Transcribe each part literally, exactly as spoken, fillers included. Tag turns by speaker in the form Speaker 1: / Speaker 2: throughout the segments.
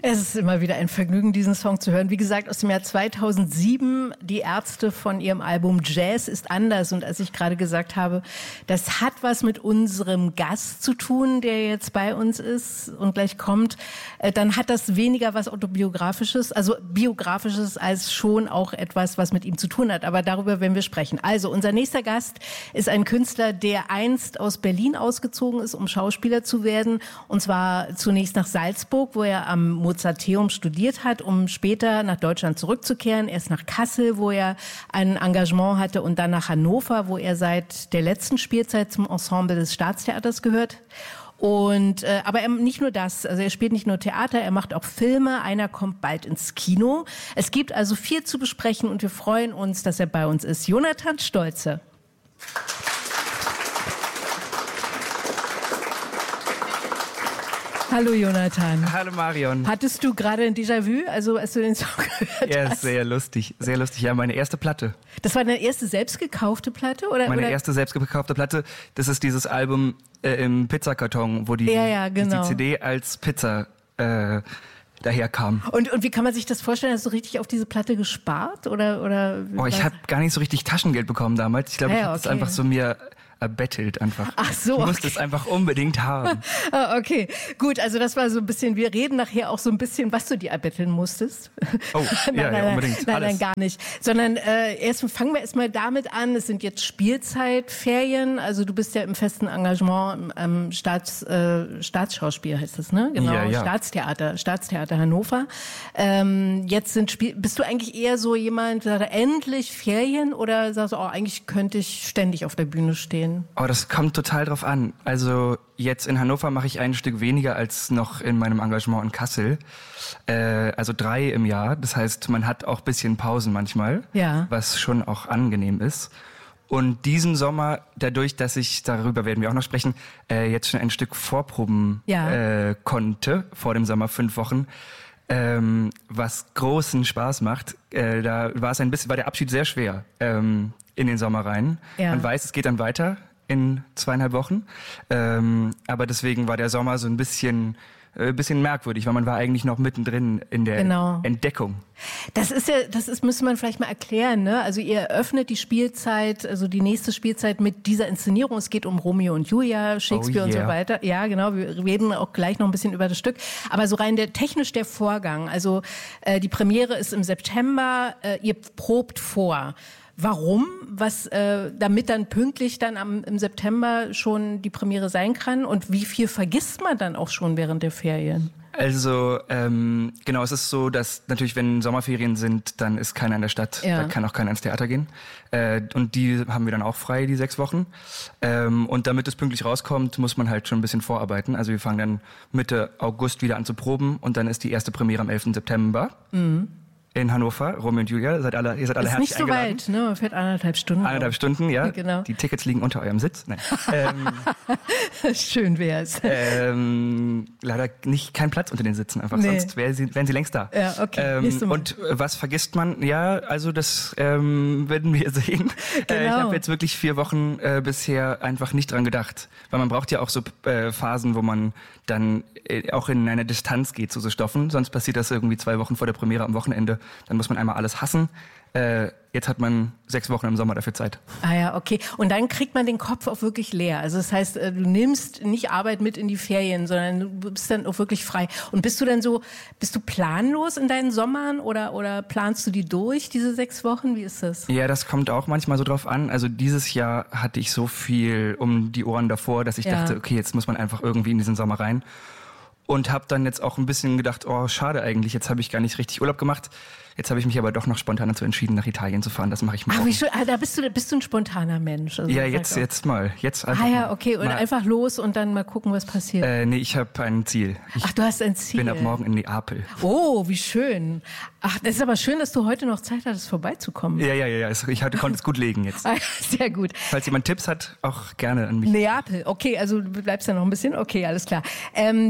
Speaker 1: Es ist immer wieder ein Vergnügen, diesen Song zu hören. Wie gesagt, aus dem Jahr zweitausendsieben, die Ärzte von ihrem Album Jazz ist anders. Und als ich gerade gesagt habe, das hat was mit unserem Gast zu tun, der jetzt bei uns ist und gleich kommt, dann hat das weniger was Autobiografisches, also Biografisches, als schon auch etwas, was mit ihm zu tun hat. Aber darüber werden wir sprechen. Also, unser nächster Gast ist ein Künstler, der einst aus Berlin ausgezogen ist, um Schauspieler zu werden. Und zwar zunächst nach Salzburg, wo er am Mozarteum studiert hat, um später nach Deutschland zurückzukehren. Erst nach Kassel, wo er ein Engagement hatte, und dann nach Hannover, wo er seit der letzten Spielzeit zum Ensemble des Staatstheaters gehört. Und äh, aber er, nicht nur das, also er spielt nicht nur Theater, er macht auch Filme. Einer kommt bald ins Kino. Es gibt also viel zu besprechen und wir freuen uns, dass er bei uns ist. Jonathan Stolze. Hallo Jonathan.
Speaker 2: Hallo Marion.
Speaker 1: Hattest du gerade ein Déjà-vu, also als du den Song gehört
Speaker 2: ja,
Speaker 1: hast?
Speaker 2: Ja, sehr lustig, sehr lustig. Ja, meine erste Platte.
Speaker 1: Das war deine erste selbst gekaufte Platte? Oder,
Speaker 2: meine
Speaker 1: oder?
Speaker 2: erste selbst gekaufte Platte, das ist dieses Album äh, im Pizzakarton, wo die,
Speaker 1: ja, ja, genau.
Speaker 2: die C D als Pizza äh, daherkam.
Speaker 1: Und, und wie kann man sich das vorstellen? Hast du richtig auf diese Platte gespart? Oder, oder
Speaker 2: oh, ich habe gar nicht so richtig Taschengeld bekommen damals. Ich glaube,
Speaker 1: ja,
Speaker 2: ich habe
Speaker 1: okay.
Speaker 2: es einfach so mir erbettelt einfach.
Speaker 1: Ach so,
Speaker 2: ich musste
Speaker 1: okay.
Speaker 2: es einfach unbedingt haben.
Speaker 1: ah, okay, gut, also das war so ein bisschen, wir reden nachher auch so ein bisschen, was du dir erbetteln musstest.
Speaker 2: Oh,
Speaker 1: nein,
Speaker 2: ja,
Speaker 1: nein,
Speaker 2: ja, unbedingt.
Speaker 1: Nein,
Speaker 2: Alles.
Speaker 1: nein, gar nicht. Sondern äh, erst fangen wir erstmal damit an, es sind jetzt Spielzeitferien, also du bist ja im festen Engagement am Staats, äh, Staatsschauspiel, heißt das, ne? Genau,
Speaker 2: ja, ja.
Speaker 1: Staatstheater, Staatstheater Hannover. Ähm, jetzt sind Spiel, bist du eigentlich eher so jemand, der sagt, endlich Ferien, oder sagst du, oh, eigentlich könnte ich ständig auf der Bühne stehen?
Speaker 2: Oh, das kommt total drauf an. Also jetzt in Hannover mache ich ein Stück weniger als noch in meinem Engagement in Kassel. Äh, also drei im Jahr. Das heißt, man hat auch ein bisschen Pausen manchmal,
Speaker 1: ja.
Speaker 2: was schon auch angenehm ist. Und diesen Sommer, dadurch, dass ich, darüber werden wir auch noch sprechen, äh, jetzt schon ein Stück vorproben
Speaker 1: ja.
Speaker 2: äh, konnte, vor dem Sommer, fünf Wochen, ähm, was großen Spaß macht. Äh, da war es ein bisschen, war der Abschied sehr schwer ähm, in den Sommer rein.
Speaker 1: Ja.
Speaker 2: Man weiß, es geht dann weiter in zweieinhalb Wochen. Ähm, aber deswegen war der Sommer so ein bisschen, äh, bisschen merkwürdig, weil man war eigentlich noch mittendrin in der
Speaker 1: genau.
Speaker 2: Entdeckung.
Speaker 1: Das ist ja, das ist, müsste man vielleicht mal erklären, ne? Also ihr eröffnet die Spielzeit, also die nächste Spielzeit mit dieser Inszenierung. Es geht um Romeo und Julia, Shakespeare
Speaker 2: oh yeah.
Speaker 1: und so weiter. Ja, genau. Wir reden auch gleich noch ein bisschen über das Stück. Aber so rein der, technisch der Vorgang. Also äh, die Premiere ist im September. Äh, ihr probt vor. Warum? Was, äh, damit dann pünktlich dann am, im September schon die Premiere sein kann? Und wie viel vergisst man dann auch schon während der Ferien?
Speaker 2: Also ähm, genau, es ist so, dass natürlich, wenn Sommerferien sind, dann ist keiner in der Stadt,
Speaker 1: ja.
Speaker 2: da kann auch keiner ins Theater gehen. Äh, und die haben wir dann auch frei, die sechs Wochen. Ähm, und damit es pünktlich rauskommt, muss man halt schon ein bisschen vorarbeiten. Also wir fangen dann Mitte August wieder an zu proben und dann ist die erste Premiere am elften September. Mhm. In Hannover, Romeo und Julia, seid alle, ihr seid alle
Speaker 1: ist
Speaker 2: herzlich eingeladen.
Speaker 1: Ist nicht so weit, ne? Man fährt anderthalb Stunden.
Speaker 2: Anderthalb Stunden, ja.
Speaker 1: Genau.
Speaker 2: Die Tickets liegen unter eurem Sitz. Nein. ähm,
Speaker 1: Schön wär's.
Speaker 2: Ähm, leider nicht kein Platz unter den Sitzen, einfach
Speaker 1: nee.
Speaker 2: sonst wär sie, wären sie längst da.
Speaker 1: Ja, okay.
Speaker 2: Ähm, und was vergisst man? Ja, also das ähm, werden wir sehen.
Speaker 1: Genau.
Speaker 2: Äh, ich habe jetzt wirklich vier Wochen äh, bisher einfach nicht dran gedacht, weil man braucht ja auch so äh, Phasen, wo man dann äh, auch in eine Distanz geht zu so Stoffen. Sonst passiert das irgendwie zwei Wochen vor der Premiere am Wochenende. Dann muss man einmal alles hassen. Äh, jetzt hat man sechs Wochen im Sommer dafür Zeit.
Speaker 1: Ah ja, okay. Und dann kriegt man den Kopf auch wirklich leer. Also das heißt, du nimmst nicht Arbeit mit in die Ferien, sondern du bist dann auch wirklich frei. Und bist du dann so, bist du planlos in deinen Sommern oder, oder planst du die durch, diese sechs Wochen? Wie ist das?
Speaker 2: Ja, das kommt auch manchmal so drauf an. Also dieses Jahr hatte ich so viel um die Ohren davor, dass ich
Speaker 1: ja.
Speaker 2: dachte, okay, jetzt muss man einfach irgendwie in diesen Sommer rein. Und habe dann jetzt auch ein bisschen gedacht, oh, schade eigentlich, jetzt habe ich gar nicht richtig Urlaub gemacht. Jetzt habe ich mich aber doch noch spontan dazu entschieden, nach Italien zu fahren. Das mache ich morgen.
Speaker 1: Ach, wie schön. Ah, da bist du, bist du ein spontaner Mensch. Also
Speaker 2: ja, jetzt, jetzt mal. Jetzt einfach
Speaker 1: ah ja, okay. Und
Speaker 2: mal.
Speaker 1: einfach los und dann mal gucken, was passiert.
Speaker 2: Äh, nee, ich habe ein Ziel. Ich
Speaker 1: Ach, du hast ein Ziel.
Speaker 2: bin ab morgen in Neapel.
Speaker 1: Oh, wie schön. Ach, das ist aber schön, dass du heute noch Zeit hattest, vorbeizukommen.
Speaker 2: Ja, ja, ja. ja. Ich hatte, konnte es gut legen jetzt.
Speaker 1: Sehr gut.
Speaker 2: Falls jemand Tipps hat, auch gerne an mich.
Speaker 1: Neapel. Okay, also du bleibst da noch ein bisschen. Okay, alles klar. Ähm, du,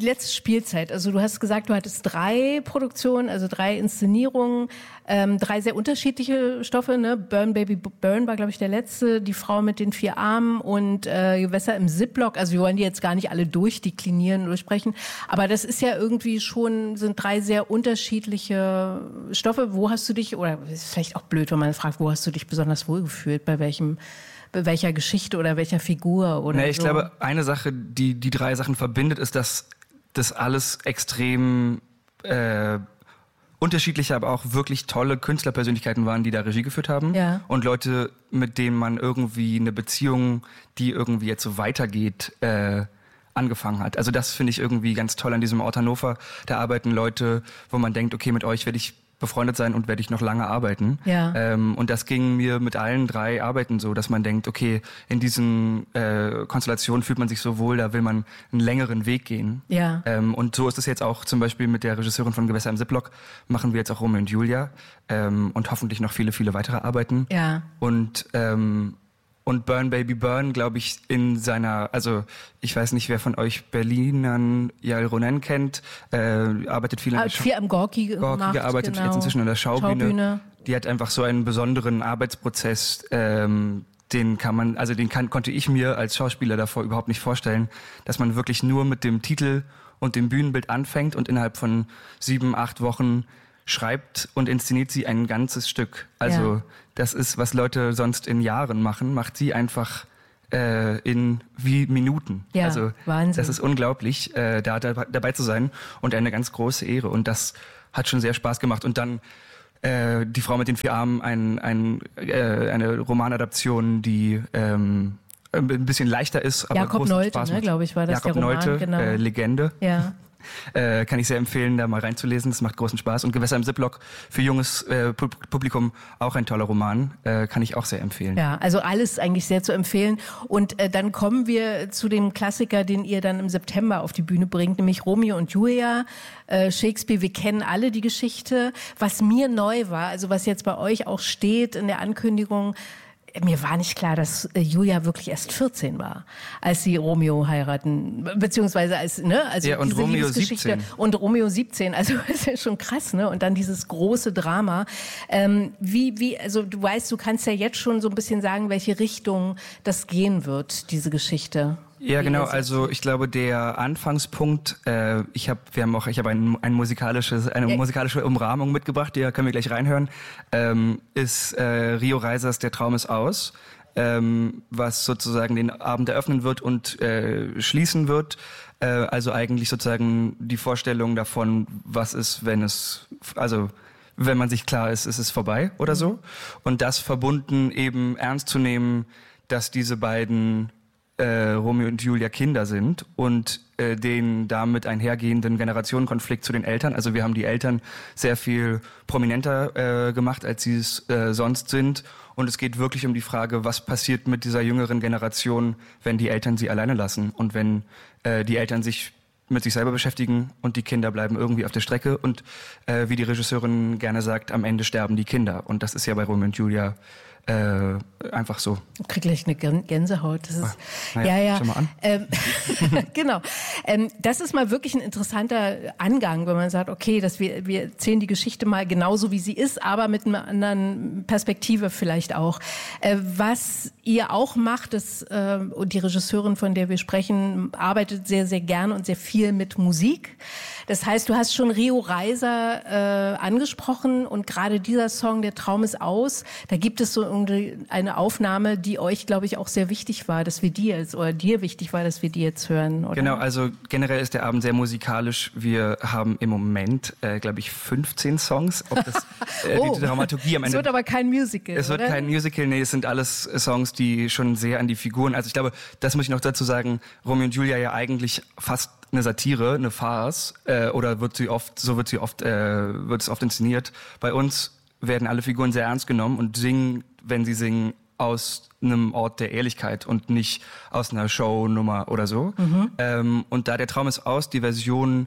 Speaker 1: die letzte Spielzeit. Also du hast gesagt, du hattest drei Produktionen, also drei Inszenierungen, ähm, drei sehr unterschiedliche Stoffe. Ne? Burn Baby Burn war, glaube ich, der letzte. Die Frau mit den vier Armen und äh, Gewässer im Ziplock. Also wir wollen die jetzt gar nicht alle durchdeklinieren, durchsprechen. Aber das ist ja irgendwie schon, sind drei sehr unterschiedliche Stoffe. Wo hast du dich, oder ist vielleicht auch blöd, wenn man fragt, wo hast du dich besonders wohlgefühlt? Bei welchem Bei welcher Geschichte oder welcher Figur oder
Speaker 2: nee, ich
Speaker 1: so?
Speaker 2: glaube, eine Sache, die die drei Sachen verbindet, ist, dass das alles extrem äh, unterschiedliche, aber auch wirklich tolle Künstlerpersönlichkeiten waren, die da Regie geführt haben.
Speaker 1: Ja.
Speaker 2: Und Leute, mit denen man irgendwie eine Beziehung, die irgendwie jetzt so weitergeht, äh, angefangen hat. Also das finde ich irgendwie ganz toll an diesem Ort Hannover. Da arbeiten Leute, wo man denkt, okay, mit euch werde ich befreundet sein und werde ich noch lange arbeiten.
Speaker 1: Ja.
Speaker 2: Ähm, und das ging mir mit allen drei Arbeiten so, dass man denkt, okay, in diesen äh, Konstellationen fühlt man sich so wohl, da will man einen längeren Weg gehen.
Speaker 1: Ja.
Speaker 2: Ähm, und so ist es jetzt auch zum Beispiel mit der Regisseurin von Gewässer im Ziplock, machen wir jetzt auch Romeo und Julia ähm, und hoffentlich noch viele, viele weitere Arbeiten.
Speaker 1: Ja.
Speaker 2: Und ähm, Und Burn Baby Burn, glaube ich, in seiner, also ich weiß nicht, wer von euch Berlinern Yael Ronen kennt, äh, arbeitet viel,
Speaker 1: Ah, viel am Gorki gemacht,
Speaker 2: Gorki gearbeitet,
Speaker 1: genau.
Speaker 2: jetzt inzwischen in der Schaubühne.
Speaker 1: Schaubühne.
Speaker 2: Die hat einfach so einen besonderen Arbeitsprozess, ähm, den kann man, also den kann, konnte ich mir als Schauspieler davor überhaupt nicht vorstellen, dass man wirklich nur mit dem Titel und dem Bühnenbild anfängt und innerhalb von sieben, acht Wochen schreibt und inszeniert sie ein ganzes Stück. Also
Speaker 1: Ja.
Speaker 2: das ist, was Leute sonst in Jahren machen, macht sie einfach äh, in wie Minuten.
Speaker 1: Ja,
Speaker 2: also
Speaker 1: Wahnsinn.
Speaker 2: das ist unglaublich, äh, da, da dabei zu sein und eine ganz große Ehre. Und das hat schon sehr Spaß gemacht. Und dann äh, die Frau mit den vier Armen, ein, ein, äh, eine Romanadaption, die ähm, ein bisschen leichter ist, aber
Speaker 1: Jakob
Speaker 2: großen
Speaker 1: Nolte,
Speaker 2: Spaß
Speaker 1: ne,
Speaker 2: macht.
Speaker 1: glaube ich, war das
Speaker 2: Jakob
Speaker 1: der Roman,
Speaker 2: Nolte,
Speaker 1: genau.
Speaker 2: äh, Legende.
Speaker 1: Ja.
Speaker 2: Äh, kann ich sehr empfehlen, da mal reinzulesen. Das macht großen Spaß. Und Gewässer im Ziplock für junges äh, Publikum auch ein toller Roman. Äh, kann ich auch sehr empfehlen.
Speaker 1: Ja, also alles eigentlich sehr zu empfehlen. Und äh, dann kommen wir zu dem Klassiker, den ihr dann im September auf die Bühne bringt, nämlich Romeo und Julia. Äh, Shakespeare, wir kennen alle die Geschichte. Was mir neu war, also was jetzt bei euch auch steht in der Ankündigung, mir war nicht klar, dass Julia wirklich erst vierzehn war, als sie Romeo heiraten, beziehungsweise als, ne, also
Speaker 2: ja, und
Speaker 1: diese
Speaker 2: Romeo
Speaker 1: Liebesgeschichte.
Speaker 2: siebzehn.
Speaker 1: Und Romeo siebzehn, also das ist ja schon krass, ne? Und dann dieses große Drama. Ähm, wie, wie, also du weißt, du kannst ja jetzt schon so ein bisschen sagen, welche Richtung das gehen wird, diese Geschichte.
Speaker 2: Ja,
Speaker 1: Wie
Speaker 2: genau.
Speaker 1: ihr es
Speaker 2: Also ich glaube, der Anfangspunkt, äh, ich habe, wir haben auch, ich habe ein, ein musikalisches, eine
Speaker 1: Ja.
Speaker 2: musikalische Umrahmung mitgebracht, die können wir gleich reinhören, ähm, ist äh, Rio Reisers Der Traum ist aus, ähm, was sozusagen den Abend eröffnen wird und äh, schließen wird. Äh, also eigentlich sozusagen die Vorstellung davon, was ist, wenn es, also wenn man sich klar ist, ist es vorbei oder so. Und das verbunden eben ernst zu nehmen, dass diese beiden Äh, Romeo und Julia Kinder sind und äh, den damit einhergehenden Generationenkonflikt zu den Eltern. Also wir haben die Eltern sehr viel prominenter äh, gemacht, als sie es äh, sonst sind. Und es geht wirklich um die Frage, was passiert mit dieser jüngeren Generation, wenn die Eltern sie alleine lassen und wenn äh, die Eltern sich mit sich selber beschäftigen und die Kinder bleiben irgendwie auf der Strecke. Und äh, wie die Regisseurin gerne sagt, am Ende sterben die Kinder. Und das ist ja bei Romeo und Julia Äh, einfach so.
Speaker 1: Ich krieg gleich eine Gänsehaut. Das ist,
Speaker 2: Na
Speaker 1: ja,
Speaker 2: ja,
Speaker 1: ja.
Speaker 2: schau mal an.
Speaker 1: Ähm, genau. Ähm, das ist mal wirklich ein interessanter Angang, wenn man sagt, okay, dass wir, wir erzählen die Geschichte mal genauso, wie sie ist, aber mit einer anderen Perspektive vielleicht auch. Äh, was ihr auch macht, ist, äh, und die Regisseurin, von der wir sprechen, arbeitet sehr, sehr gern und sehr viel mit Musik. Das heißt, du hast schon Rio Reiser äh, angesprochen und gerade dieser Song, Der Traum ist aus, da gibt es so eine Aufnahme, die euch, glaube ich, auch sehr wichtig war, dass wir die jetzt, oder dir wichtig war, dass wir die jetzt hören, oder?
Speaker 2: Genau, also generell ist der Abend sehr musikalisch. Wir haben im Moment, äh, glaube ich, fünfzehn Songs. Ob das, äh,
Speaker 1: oh,
Speaker 2: die Dramaturgie am Ende.
Speaker 1: Es wird aber kein Musical,
Speaker 2: Es wird
Speaker 1: oder?
Speaker 2: kein Musical, nee, es sind alles Songs, die schon sehr an die Figuren, also ich glaube, das muss ich noch dazu sagen, Romeo und Julia ja eigentlich fast eine Satire, eine Farce, äh, oder wird sie oft, so wird sie oft, äh, wird es oft inszeniert. Bei uns werden alle Figuren sehr ernst genommen und singen, wenn sie singen, aus einem Ort der Ehrlichkeit und nicht aus einer Shownummer oder so. Mhm. Ähm, und da Der Traum ist aus, die Version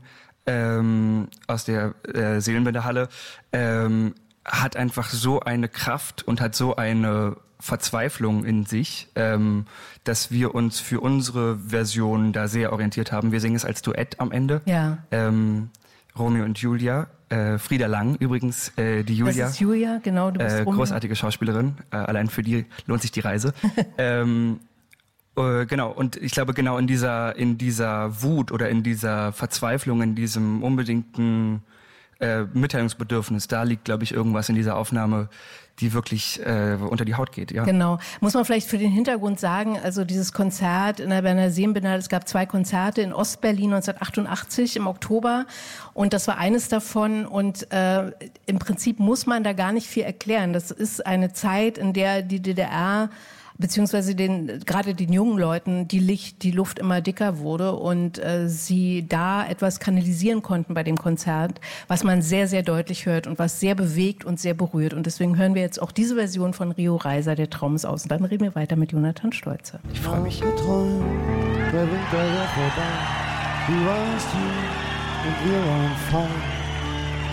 Speaker 2: ähm, aus der äh, Seelenbinderhalle, ähm, hat einfach so eine Kraft und hat so eine Verzweiflung in sich, ähm, dass wir uns für unsere Version da sehr orientiert haben. Wir singen es als Duett am Ende.
Speaker 1: Ja.
Speaker 2: Ähm, Romeo und Julia. Äh, Frieda Lang übrigens, äh, die Julia.
Speaker 1: Das ist Julia, genau. Du bist
Speaker 2: äh, großartige Schauspielerin. Äh, allein für die lohnt sich die Reise. ähm, äh, genau, und ich glaube, genau in dieser, in dieser Wut oder in dieser Verzweiflung, in diesem unbedingten äh, Mitteilungsbedürfnis, da liegt, glaube ich, irgendwas in dieser Aufnahme, die wirklich äh, unter die Haut geht. Ja.
Speaker 1: Genau. Muss man vielleicht für den Hintergrund sagen, also dieses Konzert in der Berner Seenbinnale, es gab zwei Konzerte in Ostberlin neunzehnhundertachtundachtzig im Oktober und das war eines davon und äh, im Prinzip muss man da gar nicht viel erklären. Das ist eine Zeit, in der die D D R beziehungsweise den, gerade den jungen Leuten die Licht, die Luft immer dicker wurde und äh, sie da etwas kanalisieren konnten bei dem Konzert, was man sehr, sehr deutlich hört und was sehr bewegt und sehr berührt. Und deswegen hören wir jetzt auch diese Version von Rio Reiser, Der Traum ist aus. Und dann reden wir weiter mit Jonathan Stolze.
Speaker 2: Ich freue mich.
Speaker 3: Geträumt, der Winter war vorbei, du warst hier und wir waren frei.